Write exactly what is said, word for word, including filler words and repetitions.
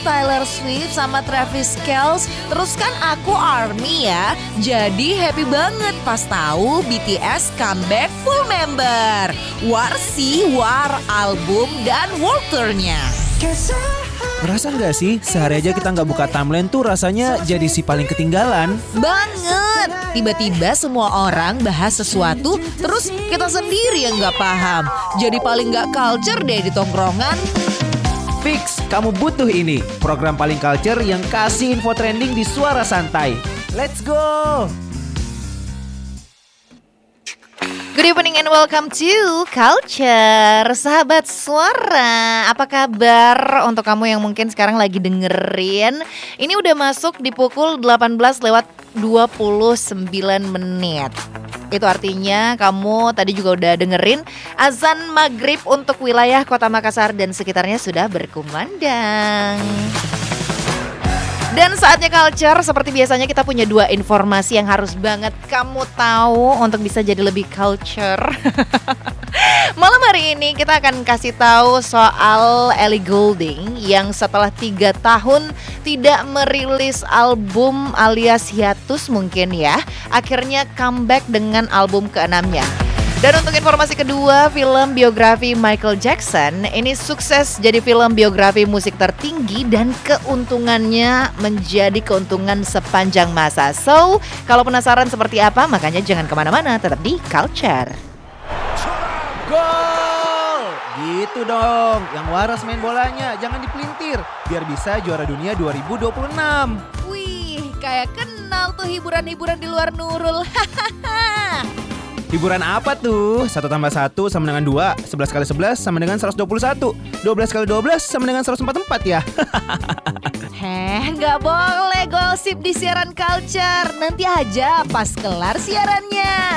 Taylor Swift sama Travis Kelce. Terus kan aku ARMY ya. Jadi happy banget pas tahu B T S comeback full member. War sih, War album dan world tour-nya. Ngerasa nggak sih sehari aja kita nggak buka timeline tuh rasanya jadi si paling ketinggalan? Banget. Tiba-tiba semua orang bahas sesuatu, terus kita sendiri yang nggak paham. Jadi paling nggak culture deh di tongkrongan. Fix, kamu butuh ini. Program paling culture yang kasih info trending di suara santai. Let's go! Good evening and welcome to Culture. Sahabat suara, apa kabar untuk kamu yang mungkin sekarang lagi dengerin? Ini udah masuk di pukul delapan belas lewat dua puluh sembilan menit. Itu artinya kamu tadi juga udah dengerin azan maghrib untuk wilayah Kota Makassar dan sekitarnya sudah berkumandang. Dan saatnya culture, seperti biasanya kita punya dua informasi yang harus banget kamu tahu untuk bisa jadi lebih culture. Malam hari ini kita akan kasih tahu soal Ellie Goulding yang setelah tiga tahun tidak merilis album alias hiatus mungkin ya, akhirnya comeback dengan album keenamnya. Dan untuk informasi kedua, film biografi Michael Jackson ini sukses jadi film biografi musik tertinggi dan keuntungannya menjadi keuntungan sepanjang masa. So, kalau penasaran seperti apa, makanya jangan kemana-mana, tetap di Culture. Gol! Gitu dong, yang waras main bolanya, jangan dipelintir, biar bisa juara dunia dua ribu dua puluh enam. Wih, kayak kenal tuh hiburan-hiburan di luar Nurul. Hahaha. Hiburan apa tuh? Satu tambah satu sama dengan dua, sebelas kali sebelas sama dengan seratus dua puluh satu, dua belas kali dua belas sama dengan seratus empat puluh empat ya. Heh, nggak boleh gosip di siaran Culture. Nanti aja pas kelar siarannya.